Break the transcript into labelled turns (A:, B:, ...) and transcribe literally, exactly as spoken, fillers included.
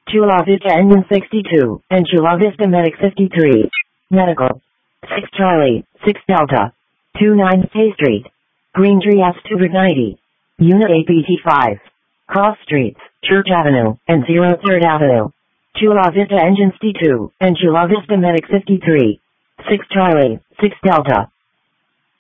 A: Chula Vista Engine sixty-two, and Chula Vista Medic fifty-three. Medical. six Charlie, six Delta. two nine K Street. Green Tree S two ninety. Unit A P T five. Cross Streets, Church Avenue, and zero third Avenue. Chula Vista Engine sixty-two, and Chula Vista Medic fifty-three. six Charlie, six Delta.